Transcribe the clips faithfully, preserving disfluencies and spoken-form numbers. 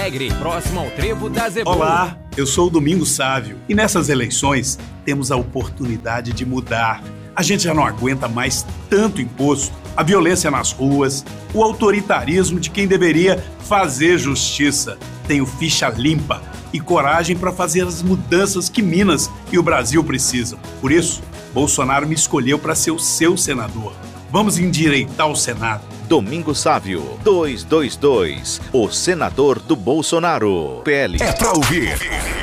Alegre, próximo ao Trevo da Zebu. Olá, eu sou o Domingos Sávio e nessas eleições temos a oportunidade de mudar. A gente já não aguenta mais tanto imposto, a violência nas ruas, o autoritarismo de quem deveria fazer justiça. Tenho ficha limpa e coragem para fazer as mudanças que Minas e o Brasil precisam. Por isso, Bolsonaro me escolheu para ser o seu senador. Vamos endireitar o Senado. Domingos Sávio, duzentos e vinte e dois, o senador do Bolsonaro. P L. É pra ouvir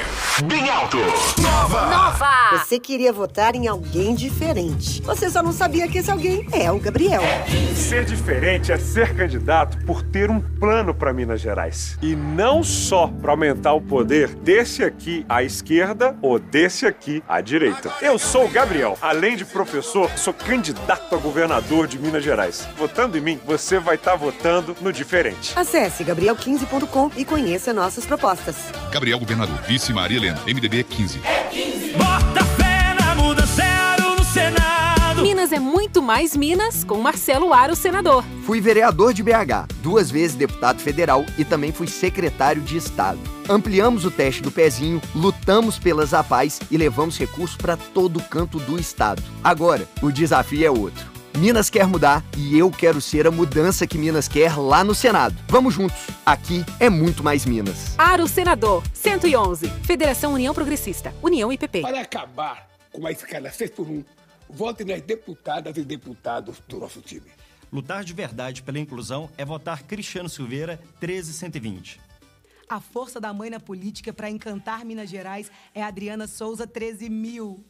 bem alto. Nova! Nova! Você queria votar em alguém diferente. Você só não sabia que esse alguém é o Gabriel. Ser diferente é ser candidato por ter um plano para Minas Gerais. E não só para aumentar o poder desse aqui à esquerda ou desse aqui à direita. Eu sou o Gabriel. Além de professor, sou candidato a governador de Minas Gerais. Votando em mim, você vai estar votando no diferente. Acesse gabriel quinze ponto com e conheça nossas propostas. Gabriel Governador, vice Maria Helena, M D B quinze. É quinze. Bota fé na mudança no Senado. Minas é muito mais Minas com Marcelo Aro, senador. Fui vereador de B H, duas vezes deputado federal e também fui secretário de Estado. Ampliamos o teste do pezinho, lutamos pelas A P A S e levamos recursos para todo canto do estado. Agora, o desafio é outro. Minas quer mudar e eu quero ser a mudança que Minas quer lá no Senado. Vamos juntos. Aqui é muito mais Minas. Aro Senador, cento e onze. Federação União Progressista. União I P P. Para acabar com a escala seis por um, vote nas deputadas e deputados do nosso time. Lutar de verdade pela inclusão é votar Cristiano Silveira, treze cento e vinte. A força da mãe na política para encantar Minas Gerais é Adriana Souza, treze mil.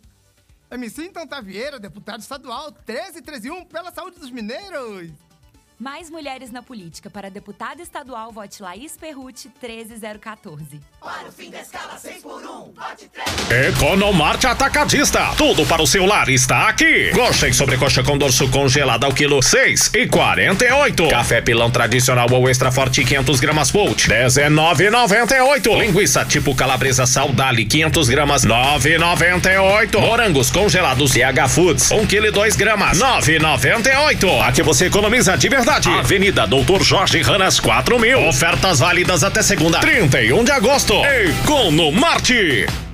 M C Tanta Vieira, deputado estadual, treze treze e um, pela saúde dos mineiros. Mais mulheres na política. Para deputada estadual, vote Laís Perrucci, treze zero quatorze. Para o fim da escala seis por um, vote treze. Economarte Atacadista. Tudo para o seu lar está aqui. Coxa e sobrecoxa com dorso congelado ao quilo, seis e quarenta e oito. Café pilão tradicional ou extra forte, quinhentas gramas Volt, dezenove e noventa e oito. Linguiça tipo calabresa Saudali, quinhentas gramas, nove e noventa e oito. Morangos congelados C H Foods, um quilo e dois gramas, nove e noventa e oito. Aqui você economiza de verdade. Avenida Doutor Jorge Ranas, quatro mil. Ofertas válidas até segunda, trinta e um de agosto. Economarte.